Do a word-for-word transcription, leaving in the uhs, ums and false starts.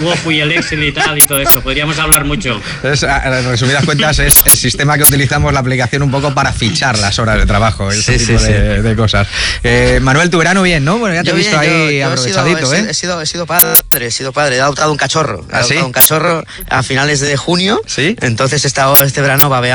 Word y el Excel y tal y todo eso. Podríamos hablar mucho. Es, en resumidas cuentas, es el sistema que utilizamos, la aplicación, un poco para fichar las horas de trabajo, ese sí, tipo sí, de, sí. de cosas. Eh, Manuel, tu verano bien, ¿no? Bueno, ya te Yo he visto bien, ahí yo, yo aprovechadito, he sido, ¿eh? He sido, he sido padre, he sido padre, he adoptado un cachorro. He ¿Ah, sí? adoptado un cachorro a finales de junio. ¿Sí? Entonces he estado este verano babeando